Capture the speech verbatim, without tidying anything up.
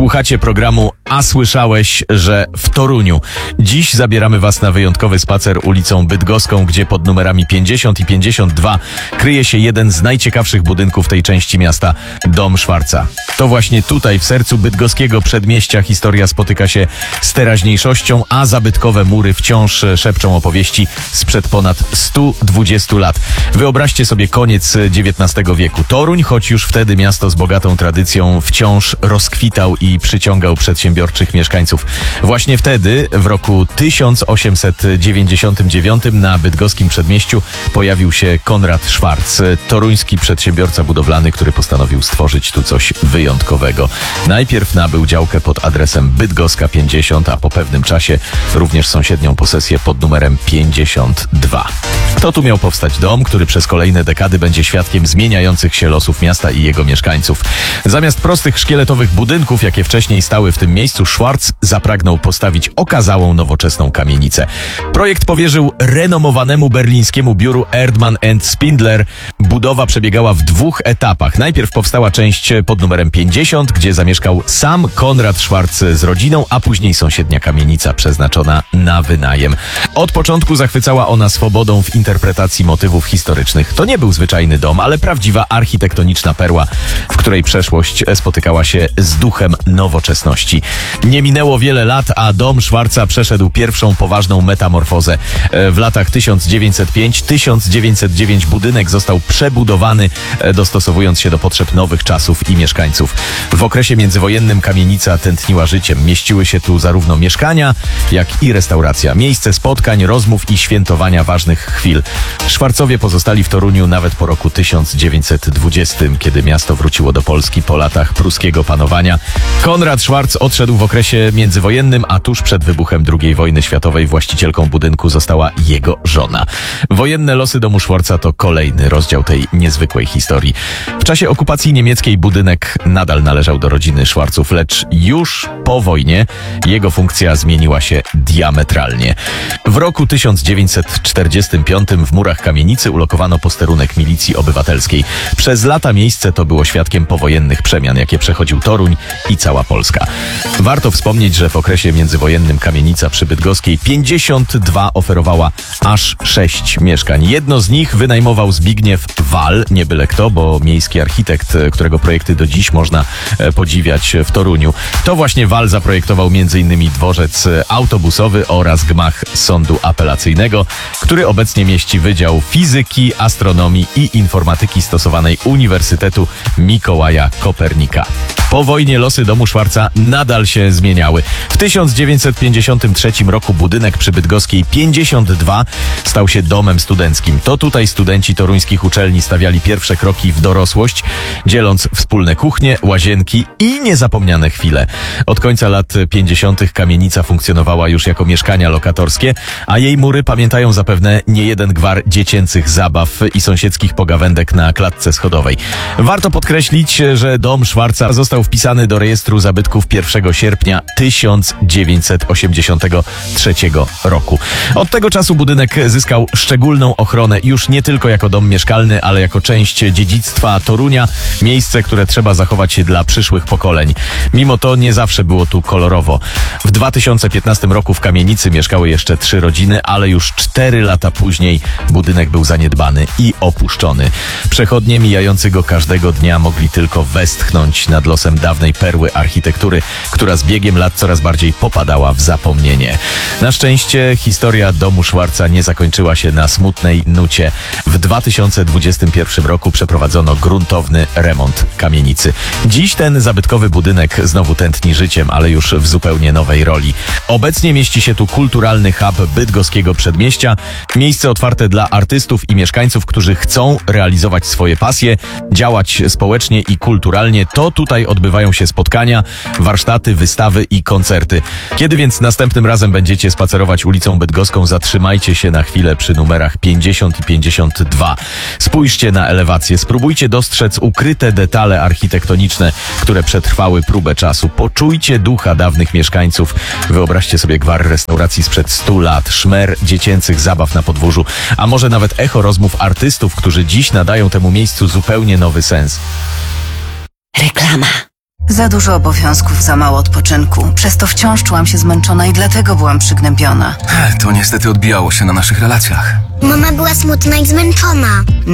Słuchacie programu A słyszałeś, że w Toruniu. Dziś zabieramy was na wyjątkowy spacer ulicą Bydgoską, gdzie pod numerami pięćdziesiąt i pięćdziesiąt dwa kryje się jeden z najciekawszych budynków tej części miasta, Dom Szwarca. To właśnie tutaj, w sercu bydgoskiego przedmieścia, historia spotyka się z teraźniejszością, a zabytkowe mury wciąż szepczą opowieści sprzed ponad stu dwudziestu lat. Wyobraźcie sobie koniec dziewiętnastego wieku. Toruń, choć już wtedy miasto z bogatą tradycją, wciąż rozkwitał i przyciągał przedsiębiorczych mieszkańców. Właśnie wtedy, w roku tysiąc osiemset dziewięćdziesiątym dziewiątym, na bydgoskim przedmieściu pojawił się Konrad Szwarc, toruński przedsiębiorca budowlany, który postanowił stworzyć tu coś wyjątkowego. Najpierw nabył działkę pod adresem Bydgoska pięćdziesiąt, a po pewnym czasie również sąsiednią posesję pod numerem pięćdziesiąt dwa. To tu miał powstać dom, który przez kolejne dekady będzie świadkiem zmieniających się losów miasta i jego mieszkańców. Zamiast prostych szkieletowych budynków, jakie wcześniej stały w tym miejscu, Szwarc zapragnął postawić okazałą, nowoczesną kamienicę. Projekt powierzył renomowanemu berlińskiemu biuru Erdmann and Spindler. Budowa przebiegała w dwóch etapach. Najpierw powstała część pod numerem pięćdziesiąt, gdzie zamieszkał sam Konrad Szwarc z rodziną, a później sąsiednia kamienica przeznaczona na wynajem. Od początku zachwycała ona swobodą w interpretacji motywów historycznych. To nie był zwyczajny dom, ale prawdziwa architektoniczna perła, w której przeszłość spotykała się z duchem nowoczesności. Nie minęło wiele lat, a dom Szwarca przeszedł pierwszą poważną metamorfozę. W latach tysiąc dziewięćset piąty do tysiąc dziewięćset dziewiątego budynek został przebudowany, dostosowując się do potrzeb nowych czasów i mieszkańców. W okresie międzywojennym kamienica tętniła życiem. Mieściły się tu zarówno mieszkania, jak i restauracja. Miejsce spotkań, rozmów i świętowania ważnych chwil. Szwarcowie pozostali w Toruniu nawet po roku tysiąc dziewięćset dwudziestym, kiedy miasto wróciło do Polski po latach pruskiego panowania. Konrad Szwarc odszedł w okresie międzywojennym, a tuż przed wybuchem drugiej wojny światowej właścicielką budynku została jego żona. Wojenne losy domu Szwarca to kolejny rozdział tej niezwykłej historii. W czasie okupacji niemieckiej budynek nadal należał do rodziny Szwarców, lecz już po wojnie jego funkcja zmieniła się diametralnie. W roku tysiąc dziewięćset czterdziestym piątym w murach kamienicy ulokowano posterunek milicji obywatelskiej. Przez lata miejsce to było świadkiem powojennych przemian, jakie przechodził Toruń i cała Polska. Warto wspomnieć, że w okresie międzywojennym kamienica przy Bydgoskiej pięćdziesiąt dwa oferowała aż sześć mieszkań. Jedno z nich wynajmował Zbigniew Wal, nie byle kto, bo miejski architekt, którego projekty do dziś można podziwiać w Toruniu. To właśnie Wal zaprojektował między innymi dworzec autobusowy oraz gmach sądu apelacyjnego, który obecnie mieści Wydział Fizyki, Astronomii i Informatyki Stosowanej Uniwersytetu Mikołaja Kopernika. Po wojnie losy domu Szwarca nadal się zmieniały. W tysiąc dziewięćset pięćdziesiątym trzecim roku budynek przy Bydgoskiej pięćdziesiąt dwa stał się domem studenckim. To tutaj studenci toruńskich uczelni stawiali pierwsze kroki w dorosłość, dzieląc wspólne kuchnie, łazienki i niezapomniane chwile. Od końca lat pięćdziesiątych kamienica funkcjonowała już jako mieszkania lokatorskie, a jej mury pamiętają zapewne niejeden gwar dziecięcych zabaw i sąsiedzkich pogawędek na klatce schodowej. Warto podkreślić, że dom Szwarca został wpisany do rejestru zabytków pierwszego sierpnia tysiąc dziewięćset osiemdziesiątego trzeciego roku. Od tego czasu budynek zyskał szczególną ochronę już nie tylko jako dom mieszkalny, ale jako część dziedzictwa Torunia, miejsce, które trzeba zachować dla przyszłych pokoleń. Mimo to nie zawsze było tu kolorowo. W dwa tysiące piętnastym roku w kamienicy mieszkały jeszcze trzy rodziny, ale już cztery lata później budynek był zaniedbany i opuszczony. Przechodnie mijający go każdego dnia mogli tylko westchnąć nad losem dawnej perły architektury, która z biegiem lat coraz bardziej popadała w zapomnienie. Na szczęście historia domu Szwarca nie zakończyła się na smutnej nucie. W dwa tysiące dwudziestym pierwszym roku przeprowadzono gruntowny remont kamienicy. Dziś ten zabytkowy budynek znowu tętni życiem, ale już w zupełnie nowej roli. Obecnie mieści się tu kulturalny hub bydgoskiego przedmieścia, miejsce otwarte dla artystów i mieszkańców, którzy chcą realizować swoje pasje, działać społecznie i kulturalnie. To tutaj odbywają się spotkania, warsztaty, wystawy i koncerty. Kiedy więc następnym razem będziecie spacerować ulicą Bydgoską, zatrzymajcie się na chwilę przy numerach pięćdziesiąt i pięćdziesiąt dwa. Spójrzcie na elewację, spróbujcie dostrzec ukryte detale architektoniczne, które przetrwały próbę czasu. Poczujcie ducha dawnych mieszkańców. Wyobraźcie sobie gwar restauracji sprzed stu lat, szmer dziecięcych zabaw na podwórzu, a może nawet echo rozmów artystów, którzy dziś nadają temu miejscu zupełnie nowy sens. Reklama. Za dużo obowiązków, za mało odpoczynku. Przez to wciąż czułam się zmęczona i dlatego byłam przygnębiona. To niestety odbijało się na naszych relacjach. Mama była smutna i zmęczona.